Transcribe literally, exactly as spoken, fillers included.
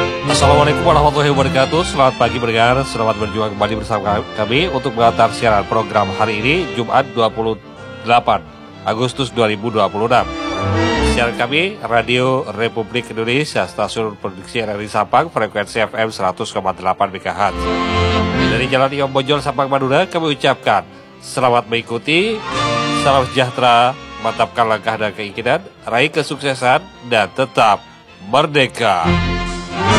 Assalamualaikum warahmatullahi wabarakatuh. Selamat pagi pendengar, selamat berjuang kembali bersama kami untuk mengantar siaran program hari ini Jumat dua puluh delapan Agustus dua ribu dua puluh enam. Siaran kami Radio Republik Indonesia, stasiun produksi R R I Sampang, frekuensi F M seratus koma delapan MHz. Dari Jalan Imam Bonjol Sampang Madura, kami ucapkan selamat mengikuti, salam sejahtera, mantapkan langkah dan keinginan, raih kesuksesan dan tetap merdeka.